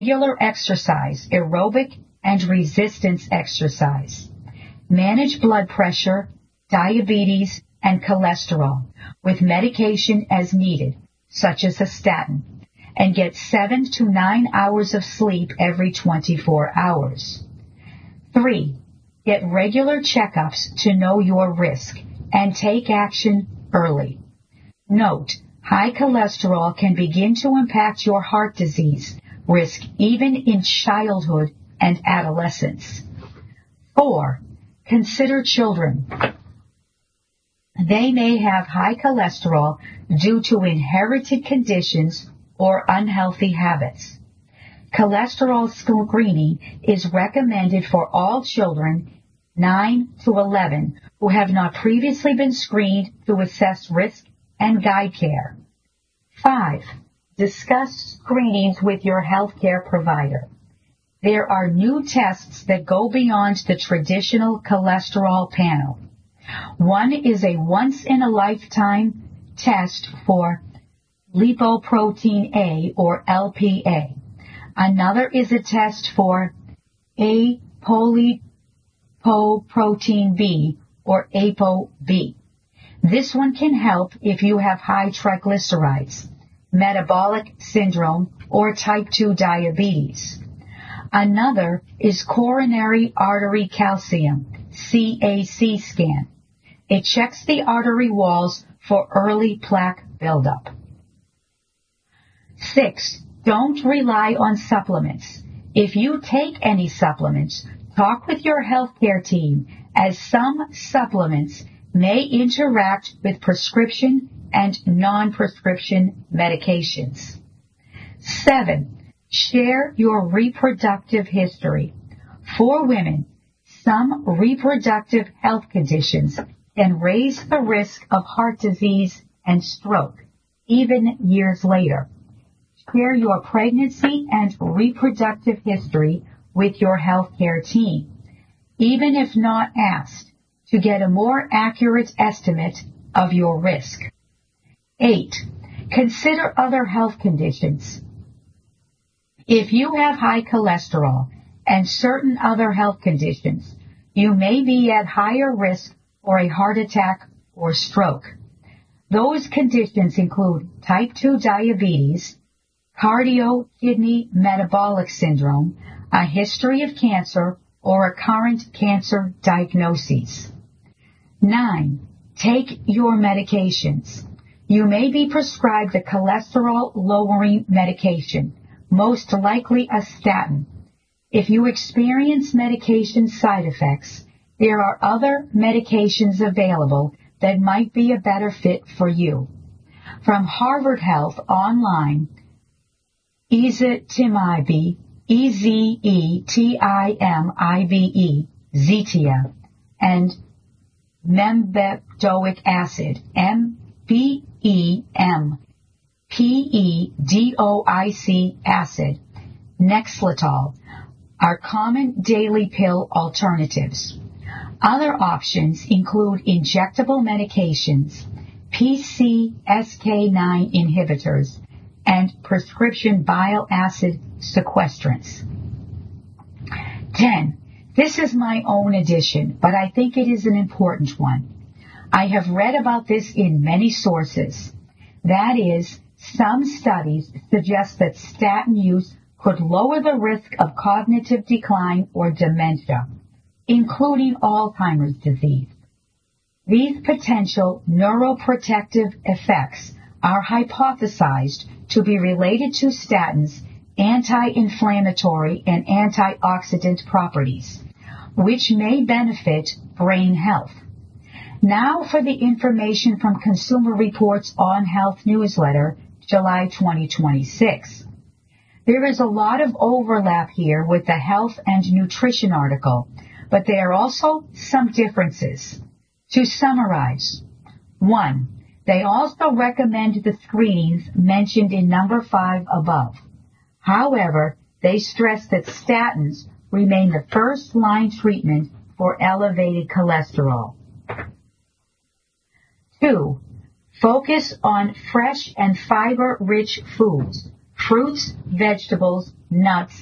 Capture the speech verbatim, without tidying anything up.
regular exercise, aerobic and resistance exercise. Manage blood pressure, diabetes, and cholesterol with medication as needed, such as a statin, and get seven to nine hours of sleep every twenty-four hours. Three, get regular checkups to know your risk and take action early. Note, high cholesterol can begin to impact your heart disease risk even in childhood and adolescence. Four, consider children. They may have high cholesterol due to inherited conditions or unhealthy habits. Cholesterol screening is recommended for all children nine to eleven who have not previously been screened to assess risk and guide care. Five, discuss screenings with your healthcare provider. There are new tests that go beyond the traditional cholesterol panel. One is a once-in-a-lifetime test for lipoprotein A, or L P A. Another is a test for apolipoprotein B, or ApoB. This one can help if you have high triglycerides, metabolic syndrome, or type two diabetes. Another is coronary artery calcium, C A C scan. It checks the artery walls for early plaque buildup. Six, don't rely on supplements. If you take any supplements, talk with your healthcare team, as some supplements may interact with prescription and non-prescription medications. Seven, share your reproductive history. For women, some reproductive health conditions can raise the risk of heart disease and stroke, even years later. Share your pregnancy and reproductive history with your healthcare team, even if not asked, to get a more accurate estimate of your risk. Eight, consider other health conditions. If you have high cholesterol and certain other health conditions, you may be at higher risk for a heart attack or stroke. Those conditions include type two diabetes, cardio kidney metabolic syndrome, a history of cancer, or a current cancer diagnosis. Nine, take your medications. You may be prescribed a cholesterol-lowering medication, most likely a statin. If you experience medication side effects, there are other medications available that might be a better fit for you. From Harvard Health Online, ezetimibe, E Z E T I M I B E, Zetia, and membetoic acid, M B E M P E D O I C acid, Nexletol, are common daily pill alternatives. Other options include injectable medications, P C S K nine inhibitors, and prescription bile acid sequestrants. ten. This is my own addition, but I think it is an important one. I have read about this in many sources. That is, some studies suggest that statin use could lower the risk of cognitive decline or dementia, including Alzheimer's disease. These potential neuroprotective effects are hypothesized to be related to statins' anti-inflammatory and antioxidant properties, which may benefit brain health. Now for the information from Consumer Reports on Health newsletter, July twenty twenty-six. There is a lot of overlap here with the health and nutrition article, but there are also some differences. To summarize, one, they also recommend the screenings mentioned in number five above. However, they stress that statins remain the first-line treatment for elevated cholesterol. Two, focus on fresh and fiber-rich foods, fruits, vegetables, nuts,